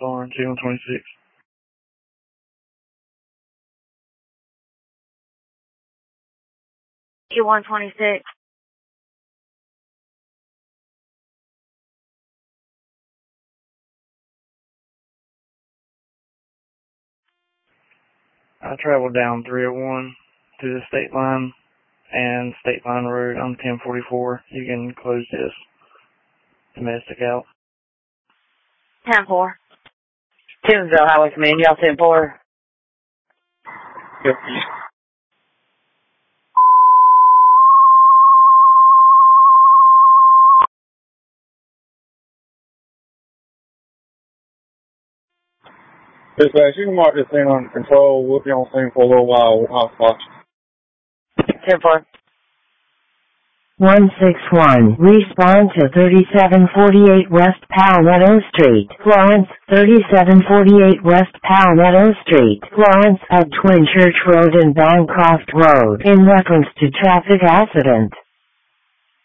Lauren, T126. T126. I traveled down 301 to the state line and state line road on 1044. You can close this domestic out. 10-4. Timsville Highway Command, y'all 10-4. Yep. Dispatch, you can mark this thing under control. We'll be on scene for a little while. We'll hotspot. 10-4. 161. Respond to 3748 West Palmetto Street, Florence. 3748 West Palmetto Street, Florence, at Twin Church Road and Bancroft Road, in reference to traffic accident.